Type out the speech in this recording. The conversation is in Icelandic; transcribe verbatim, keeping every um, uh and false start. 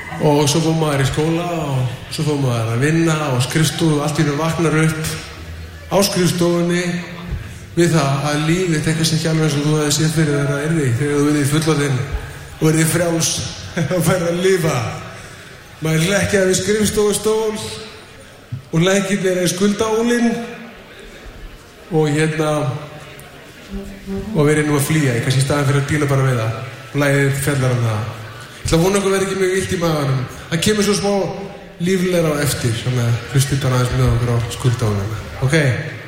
og svo fór maður í skóla og svo fór maður að vinna og skrifstofu, allt í einu vaknar upp á skrifstofunni við það að lífið er eitthvað sem ekki alveg eins og þú hefði séð fyrir þér að yrði þegar þú verið fullorðinn og verið frjáls og færð að lifa. Maður hlekkjaði við skrifstofustól og lækirnir er skuldaólinn og hérna og verið nú að flýja í kannski staðan fyrir að díla bara við það og lægið fellar um það. Ég ætla að vona okkur verið ekki mjög vilt í maðurum. Það kemur svo smá lífleira á eftir, þannig að hlustu bara aðeins með okkur á skuldaólinn. Ok?